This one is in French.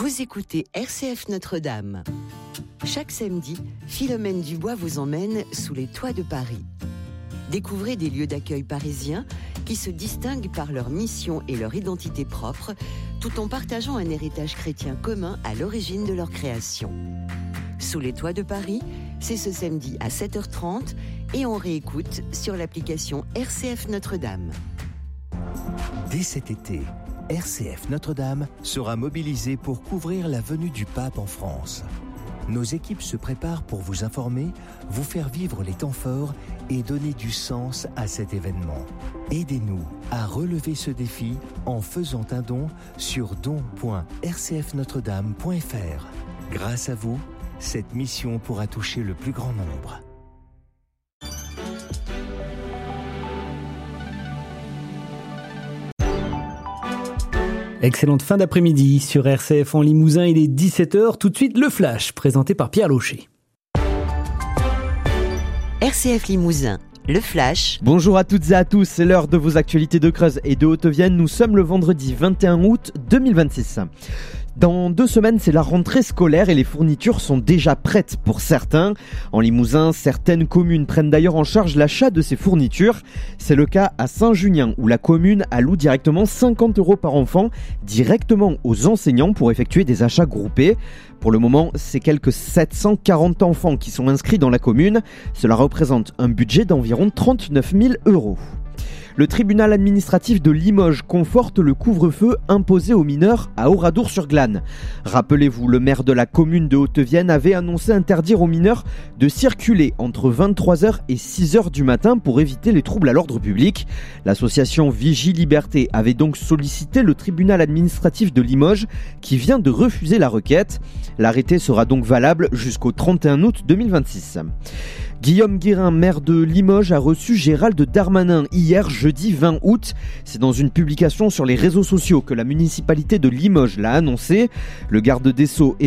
Vous écoutez RCF Notre-Dame. Chaque samedi, Philomène Dubois vous emmène sous les toits de Paris. Découvrez des lieux d'accueil parisiens qui se distinguent par leur mission et leur identité propre, tout en partageant un héritage chrétien commun à l'origine de leur création. Sous les toits de Paris, c'est ce samedi à 7h30 et on réécoute sur l'application RCF Notre-Dame. Dès cet été, RCF Notre-Dame sera mobilisée pour couvrir la venue du pape en France. Nos équipes se préparent pour vous informer, vous faire vivre les temps forts et donner du sens à cet événement. Aidez-nous à relever ce défi en faisant un don sur don.rcfnotredame.fr. Grâce à vous, cette mission pourra toucher le plus grand nombre. Excellente fin d'après-midi sur RCF en Limousin, il est 17h. Tout de suite, le Flash, présenté par Pierre Locher. RCF Limousin, le Flash. Bonjour à toutes et à tous, c'est l'heure de vos actualités de Creuse et de Haute-Vienne. Nous sommes le vendredi 21 août 2026. Dans 2 semaines, c'est la rentrée scolaire et les fournitures sont déjà prêtes pour certains. En Limousin, certaines communes prennent d'ailleurs en charge l'achat de ces fournitures. C'est le cas à Saint-Junien où la commune alloue directement 50 € par enfant directement aux enseignants pour effectuer des achats groupés. Pour le moment, c'est quelques 740 enfants qui sont inscrits dans la commune. Cela représente un budget d'environ 39 000 €. Le tribunal administratif de Limoges conforte le couvre-feu imposé aux mineurs à Oradour-sur-Glane. Rappelez-vous, le maire de la commune de Haute-Vienne avait annoncé interdire aux mineurs de circuler entre 23h et 6h du matin pour éviter les troubles à l'ordre public. L'association Vigie Liberté avait donc sollicité le tribunal administratif de Limoges qui vient de refuser la requête. L'arrêté sera donc valable jusqu'au 31 août 2026. Guillaume Guérin, maire de Limoges, a reçu Gérald Darmanin hier, jeudi 20 août. C'est dans une publication sur les réseaux sociaux que la municipalité de Limoges l'a annoncé. Le garde des Sceaux et